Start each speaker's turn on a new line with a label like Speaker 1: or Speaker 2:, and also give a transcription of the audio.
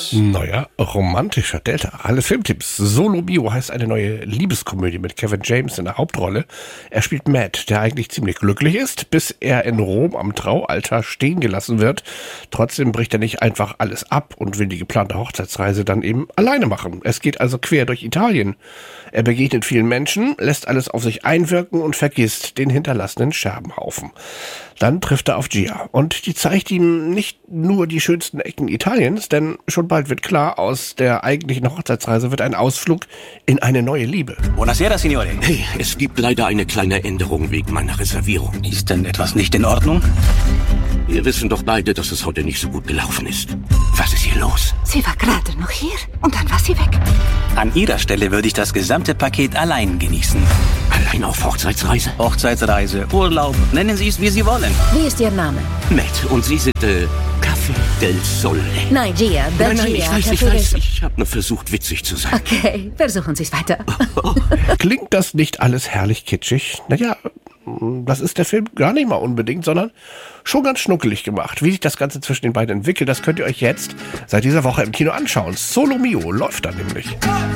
Speaker 1: Neuer romantischer Delta. Alle Filmtipps. Solo Mio heißt eine neue Liebeskomödie mit Kevin James in der Hauptrolle. Er spielt Matt, der eigentlich ziemlich glücklich ist, bis er in Rom am Traualtar stehen gelassen wird. Trotzdem bricht er nicht einfach alles ab und will die geplante Hochzeitsreise dann eben alleine machen. Es geht also quer durch Italien. Er begegnet vielen Menschen, lässt alles auf sich einwirken und vergisst den hinterlassenen Scherbenhaufen. Dann trifft er auf Gia und die zeigt ihm nicht nur die schönsten Ecken Italiens, denn schon bald wird klar, aus der eigentlichen Hochzeitsreise wird ein Ausflug in eine neue Liebe.
Speaker 2: Buonasera, Signore.
Speaker 3: Hey, es gibt leider eine kleine Änderung wegen meiner Reservierung.
Speaker 2: Ist denn etwas nicht in Ordnung?
Speaker 3: Wir wissen doch beide, dass es heute nicht so gut gelaufen ist. Was ist hier los?
Speaker 4: Sie war gerade noch hier und dann war sie weg.
Speaker 2: An Ihrer Stelle würde ich das gesamte Paket allein genießen.
Speaker 3: Allein auf Hochzeitsreise?
Speaker 2: Hochzeitsreise, Urlaub, nennen Sie es, wie Sie wollen.
Speaker 4: Wie ist Ihr Name?
Speaker 3: Matt, und Sie sind, Café del Sole.
Speaker 4: Nein, Gia.
Speaker 3: Nein, ich weiß. Ich habe nur versucht, witzig zu sein.
Speaker 4: Okay, versuchen Sie es weiter.
Speaker 1: Klingt das nicht alles herrlich kitschig? Naja, das ist der Film gar nicht mal unbedingt, sondern schon ganz schnuckelig gemacht. Wie sich das Ganze zwischen den beiden entwickelt, das könnt ihr euch jetzt seit dieser Woche im Kino anschauen. Solo Mio läuft da nämlich.